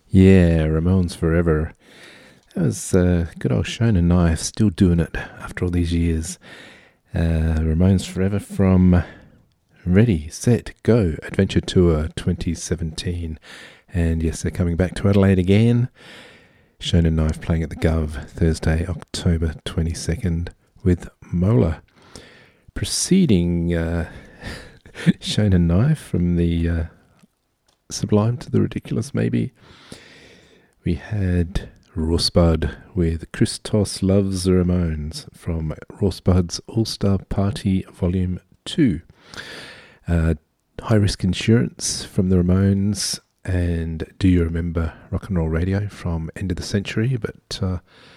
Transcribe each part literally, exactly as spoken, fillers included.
Yeah, Ramones Forever. That was uh, good old Shona Knife, still doing it after all these years. Uh, Ramones Forever from Ready, Set, Go, Adventure Tour twenty seventeen. And yes, they're coming back to Adelaide again. Shona Knife playing at the Gov Thursday, October twenty-second with Mola. Preceding uh, Shona Knife from the uh, Sublime to the Ridiculous, maybe, we had Rosebud with Christos Loves the Ramones from Rosebud's All-Star Party Volume two. Uh, High Risk Insurance from the Ramones, and Do You Remember Rock and Roll Radio from End of the Century, but uh,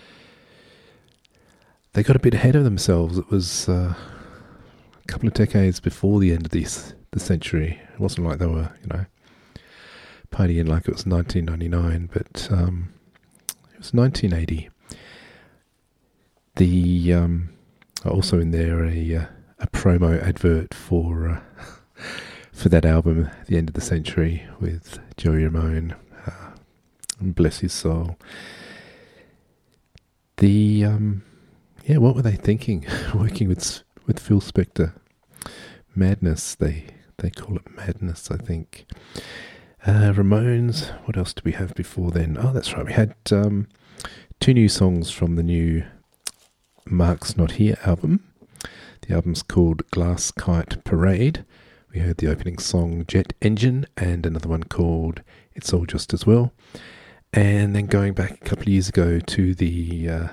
they got a bit ahead of themselves. It was uh, a couple of decades before the end of this, the century. It wasn't like they were, you know, partying like it was nineteen ninety-nine, but um, it was nineteen eighty. The um, also in there a uh, a promo advert for uh, for that album, The End of the Century, with Joey Ramone, uh, and bless his soul. The um, yeah, what were they thinking? Working with with Phil Spector, madness. They they call it madness, I think. Uh, Ramones, what else did we have before then? Oh, that's right, we had um, two new songs from the new Mark's Not Here album. The album's called Glass Kite Parade. We heard the opening song Jet Engine and another one called It's All Just As Well. And then going back a couple of years ago to the uh,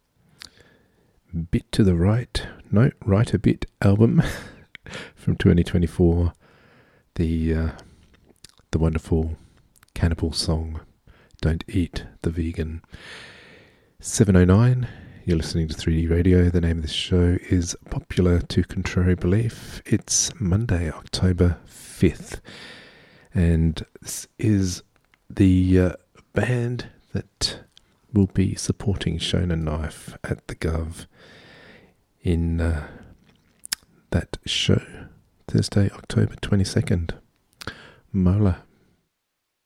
Bit to the Right, no, Right a Bit album from twenty twenty-four. The... Uh, The wonderful cannibal song, Don't Eat the Vegan. seven oh nine, you're listening to three D Radio. The name of this show is Popular to Contrary Belief. It's Monday, October fifth. And this is the uh, band that will be supporting Shona Knife at the Gov in uh, that show, Thursday, October twenty-second. Mola.